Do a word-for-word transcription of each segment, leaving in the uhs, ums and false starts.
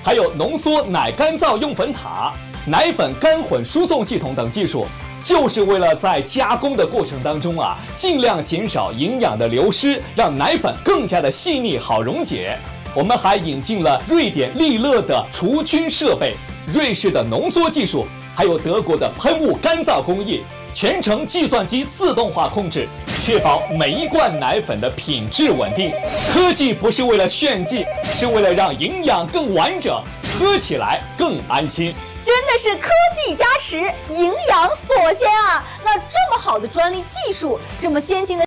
还有浓缩奶干燥用粉塔、奶粉干混输送系统等技术，就是为了在加工的过程当中啊，尽量减少营养的流失，让奶粉更加的细腻好溶解。我们还引进了瑞典利乐的除菌设备、瑞士的浓缩技术，还有德国的喷雾干燥工艺，全程计算机自动化控制，确保每一罐奶粉的品质稳定。科技不是为了炫技，是为了让营养更完整，喝起来更安心。 真的是科技加持，营养所先啊！那这么好的专利技术，这么先进的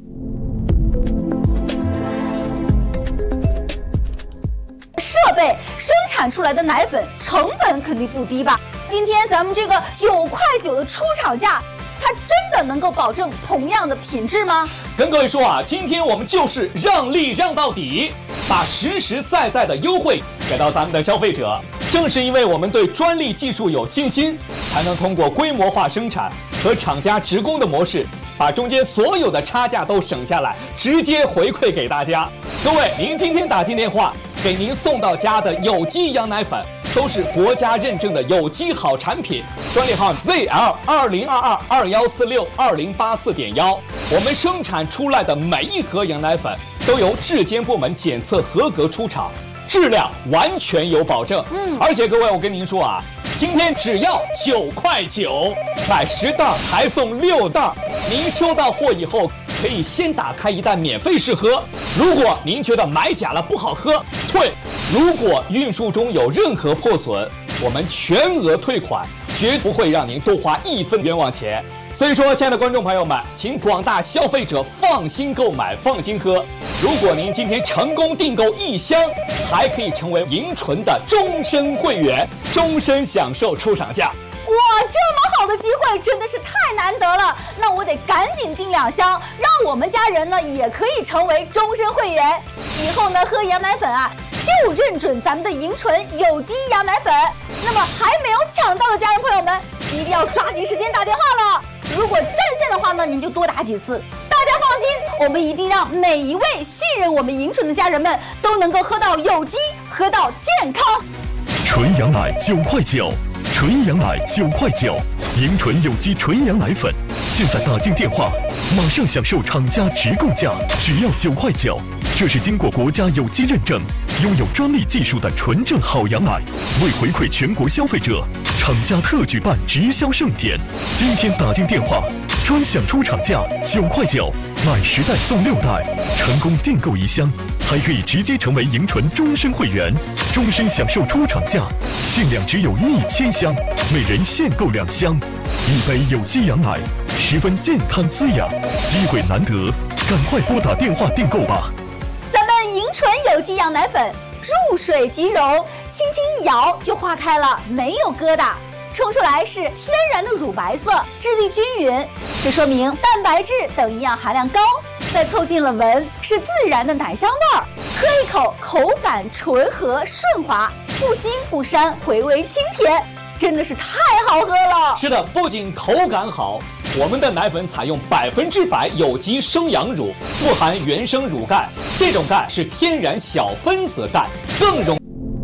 设备生产出来的奶粉，成本肯定不低吧？今天咱们这个九块九的出厂价，它真的能够保证同样的品质吗？ 跟各位说啊，今天我们就是让利让到底，把实实在在的优惠给到咱们的消费者。正是因为我们对专利技术有信心，才能通过规模化生产和厂家直供的模式，把中间所有的差价都省下来，直接回馈给大家。各位，您今天打进电话，给您送到家的有机羊奶粉都是国家认证的有机好产品，专利号 Z L 二零二二二一四六二零八四点一。我们生产出来的每一盒羊奶粉都由质监部门检测合格出厂，质量完全有保证。嗯，而且各位，我跟您说啊，今天只要九块九，买十袋还送六袋。您收到货以后，可以先打开一袋免费试喝。如果您觉得买假了不好喝，退。如果运输中有任何破损，我们全额退款，绝不会让您多花一分冤枉钱。所以说，亲爱的观众朋友们，请广大消费者放心购买，放心喝。如果您今天成功订购一箱，还可以成为银纯的终身会员，终身享受出厂价。 哇，这么好的机会真的是太难得了，那我得赶紧订两箱，让我们家人呢也可以成为终身会员。以后呢喝羊奶粉啊，就认准咱们的银纯有机羊奶粉。那么还没有抢到的家人朋友们，一定要抓紧时间打电话了。如果占线的话呢，您就多打几次。大家放心，我们一定让每一位信任我们银纯的家人们都能够喝到有机，喝到健康。 纯羊奶九块九。纯羊奶九块九，银纯有机纯羊奶粉，现在打进电话，马上享受厂家直供价，只要九块九。这是经过国家有机认证、拥有专利技术的纯正好羊奶。为回馈全国消费者，厂家特举办直销盛典，今天打进电话，专享出厂价九块九，买十袋送六袋，成功订购一箱，还可以直接成为银纯终身会员，终身享受出厂价，限量只有一千箱，每人限购两箱，一杯有机羊奶，十分健康滋养，机会难得，赶快拨打电话订购吧。 咱们银纯有机羊奶粉入水即溶，轻轻一摇就化开了，没有疙瘩，冲出来是天然的乳白色，质地均匀，这说明蛋白质等营养含量高。再凑近了闻，是自然的奶香味儿，喝一口口感醇和顺滑，不腥不膻，回味清甜，真的是太好喝了。 是的，不仅口感好，我们的奶粉采用百分之百有机生羊乳，不含原生乳钙，这种钙是天然小分子钙，更容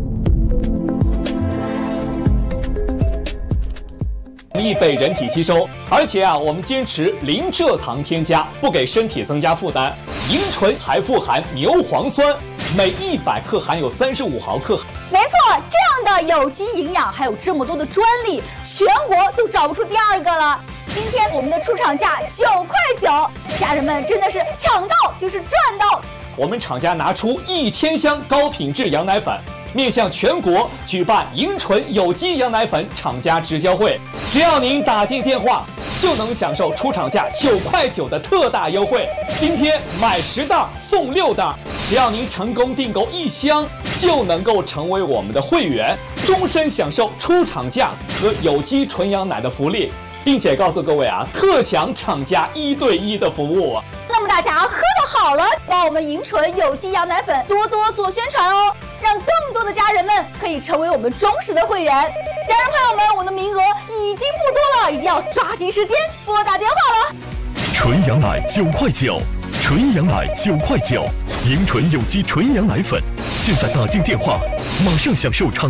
易被人体吸收。而且啊，我们坚持零蔗糖添加，不给身体增加负担。银纯还富含牛磺酸，每一百克含有三十五毫克。 没错，这样的有机营养还有这么多的专利，全国都找不出第二个了。今天我们的出厂价九块九，家人们真的是抢到就是赚到。 我们厂家拿出一千箱高品质羊奶粉，面向全国举办银纯有机羊奶粉厂家直销会，只要您打进电话，就能享受出厂价九块九的特大优惠。今天买十袋送六袋，只要您成功订购一箱，就能够成为我们的会员，终身享受出厂价和有机纯羊奶的福利，并且告诉各位啊，特享厂家一对一的服务。 那么大家喝得好了，帮我们银纯有机羊奶粉多多做宣传哦，让更多的家人们可以成为我们忠实的会员。家人朋友们，我的名额已经不多了，一定要抓紧时间拨打电话了。 纯羊奶九块九，纯羊奶九块九，银纯有机纯羊奶粉，现在打进电话，马上享受厂